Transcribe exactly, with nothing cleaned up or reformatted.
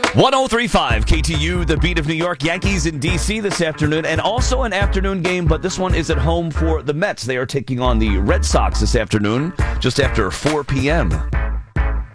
one oh three point five K T U, the beat of New York. Yankees in D C this afternoon, and also an afternoon game, but this one is at home for the Mets. They are taking on the Red Sox this afternoon, just after four p.m.